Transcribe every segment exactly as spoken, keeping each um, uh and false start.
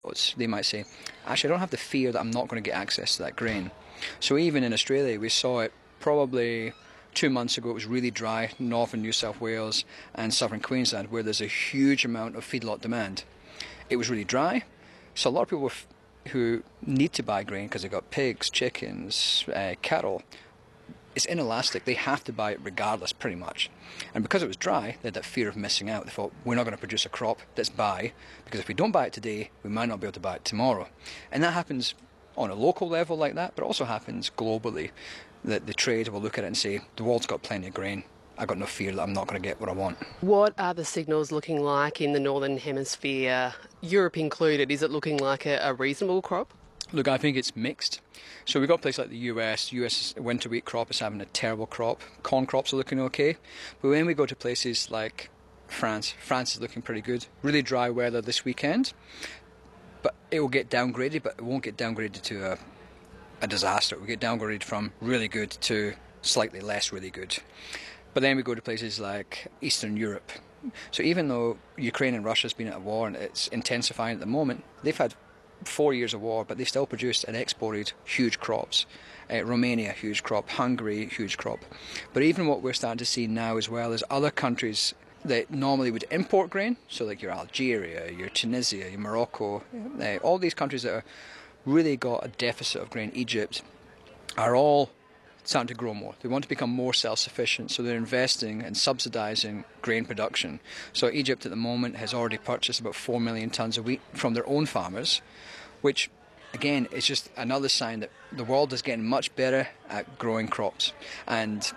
They might say, actually, I don't have the fear that I'm not going to get access to that grain. So even in Australia, we saw it probably two months ago. It was really dry, northern New South Wales and southern Queensland, where there's a huge amount of feedlot demand. It was really dry, so a lot of people f- who need to buy grain because they've got pigs, chickens, uh, cattle, it's inelastic. They have to buy it regardless, pretty much. And because it was dry, they had that fear of missing out. They thought, we're not going to produce a crop, let's buy, because if we don't buy it today, we might not be able to buy it tomorrow. And that happens on a local level like that, but it also happens globally, that the trade will look at it and say, the world's got plenty of grain. I've got no fear that I'm not going to get what I want. What are the signals looking like in the Northern Hemisphere, Europe included? Is it looking like a, a reasonable crop? Look, I think it's mixed. So we've got places like the U S. U S winter wheat crop is having a terrible crop. Corn crops are looking okay. But when we go to places like France, France is looking pretty good. Really dry weather this weekend. But it will get downgraded, but it won't get downgraded to a, a disaster. It will get downgraded from really good to slightly less really good. But then we go to places like Eastern Europe. So even though Ukraine and Russia has been at a war and it's intensifying at the moment, they've had four years of war, but they still produced and exported huge crops. Uh, Romania, huge crop. Hungary, huge crop. But even what we're starting to see now as well is other countries that normally would import grain, so like your Algeria, your Tunisia, your Morocco, uh, all these countries that are really got a deficit of grain, Egypt, are all starting to grow more. They want to become more self-sufficient, so they're investing and subsidising grain production. So Egypt at the moment has already purchased about four million tonnes of wheat from their own farmers, which again is just another sign that the world is getting much better at growing crops. And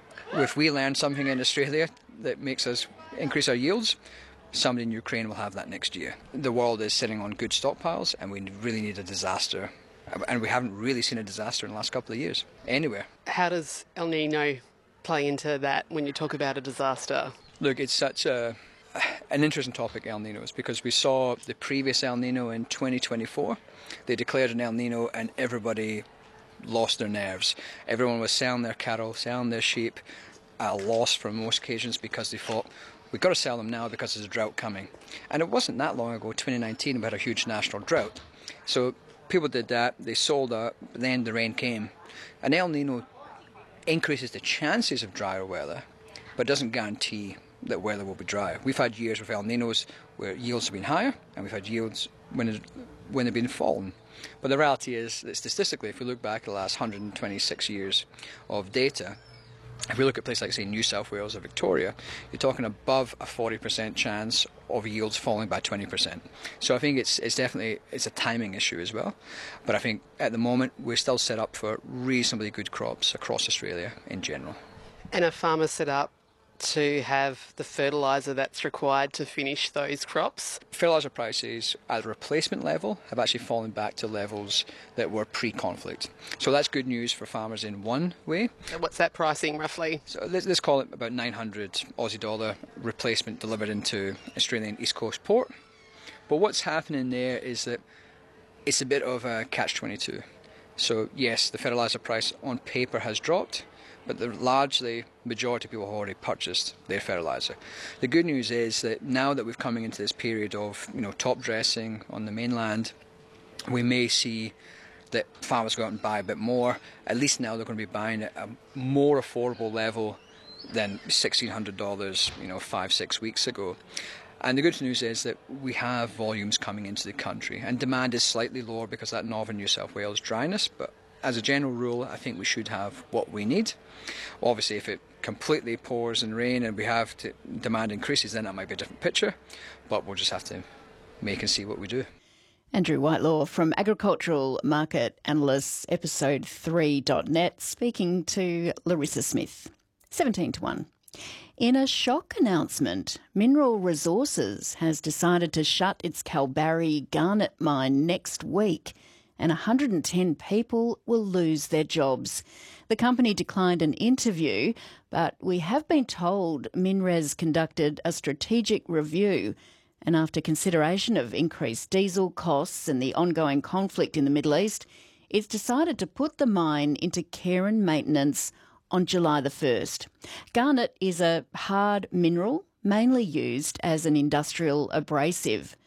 if we learn something in Australia that makes us increase our yields, somebody in Ukraine will have that next year. The world is sitting on good stockpiles, and we really need a disaster. And we haven't really seen a disaster in the last couple of years, anywhere. How does El Nino play into that when you talk about a disaster? Look, it's such a an interesting topic, El Ninos, because we saw the previous El Nino in twenty twenty-four. They declared an El Nino and everybody lost their nerves. Everyone was selling their cattle, selling their sheep at a loss for most occasions because they thought, we've got to sell them now because there's a drought coming. And it wasn't that long ago, twenty nineteen, we had a huge national drought. So people did that, they sold out, but then the rain came. An El Nino increases the chances of drier weather, but doesn't guarantee that weather will be dry. We've had years with El Ninos where yields have been higher, and we've had yields when, it, when they've been falling. But the reality is that statistically, if we look back at the last one hundred twenty-six years of data, if we look at places like, say, New South Wales or Victoria, you're talking above a forty percent chance of yields falling by twenty percent. So I think it's it's definitely it's a timing issue as well. But I think at the moment we're still set up for reasonably good crops across Australia in general. And are farmers set up to have the fertiliser that's required to finish those crops? Fertiliser prices at a replacement level have actually fallen back to levels that were pre-conflict. So that's good news for farmers in one way. And what's that pricing roughly? So let's, let's call it about nine hundred Aussie dollar replacement delivered into Australian East Coast port. But what's happening there is that it's a bit of a catch twenty-two. So yes, the fertiliser price on paper has dropped, but the largely majority of people have already purchased their fertiliser. The good news is that now that we're coming into this period of, you know, top dressing on the mainland, we may see that farmers go out and buy a bit more. At least now they're going to be buying at a more affordable level than sixteen hundred dollars, you know, five, six weeks ago. And the good news is that we have volumes coming into the country, and demand is slightly lower because of that northern New South Wales dryness, but as a general rule, I think we should have what we need. Obviously, if it completely pours and rain and we have to, demand increases, then that might be a different picture, but we'll just have to make and see what we do. Andrew Whitelaw from Agricultural Market Analysts, episode three dot net, speaking to Larissa Smith. seventeen to one. In a shock announcement, Mineral Resources has decided to shut its Kalbarri garnet mine next week, and one hundred ten people will lose their jobs. The company declined an interview, but we have been told MinRes conducted a strategic review, and after consideration of increased diesel costs and the ongoing conflict in the Middle East, it's decided to put the mine into care and maintenance on July the first. Garnet is a hard mineral, mainly used as an industrial abrasive.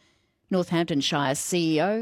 Northamptonshire C E O